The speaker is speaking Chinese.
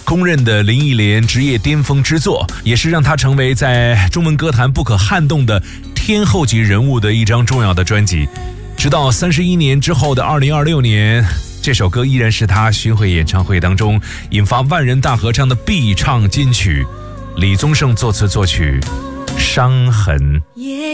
公认的林忆莲职业巅峰之作，也是让她成为在中文歌坛不可撼动的天后级人物的一张重要的专辑。直到31年之后的2026年，这首歌依然是她巡回演唱会当中引发万人大合唱的必唱金曲。李宗盛作词作曲，伤痕。 夜